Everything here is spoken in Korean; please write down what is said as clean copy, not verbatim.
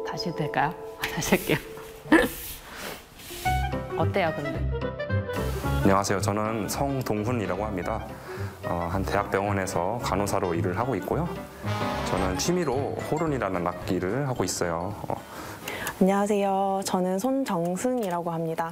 다시 될까요? 다시 할게요. 어때요, 근데? 안녕하세요. 저는 성동훈이라고 합니다. 한 대학병원에서 간호사로 일을 하고 있고요. 저는 취미로 호른이라는 악기를 하고 있어요. 안녕하세요. 저는 손정승이라고 합니다.